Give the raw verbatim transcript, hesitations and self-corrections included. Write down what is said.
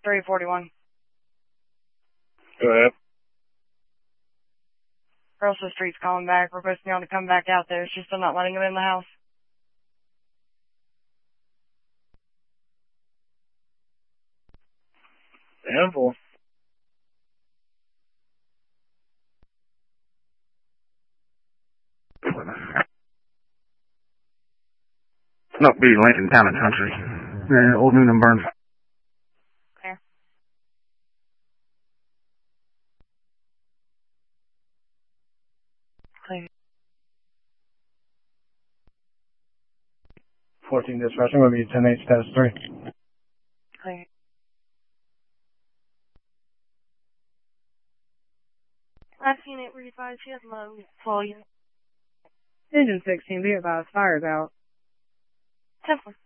three forty-one. Go ahead. Russell Street's calling back, requesting y'all to come back out there. She's still not letting him in the house. Handful. No, be Lincoln Town and Country. Yeah, Old Noonan Burns. Clear. Clear. fourteen dispatching will be ten eight status three. Clear. I've seen it readvise. She has low volume. Engine sixteen, be advised, fire's out. ten four.